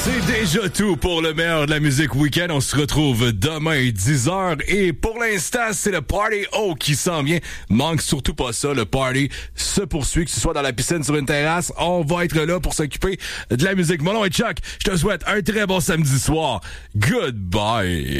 C'est déjà tout pour le meilleur de la musique week-end. On se retrouve demain 10h et pour l'instant, c'est le Party O qui s'en vient. Manque surtout pas ça, le party se poursuit, que ce soit dans la piscine, sur une terrasse. On va être là pour s'occuper de la musique. Mon nom est Chuck. Je te souhaite un très bon samedi soir. Goodbye.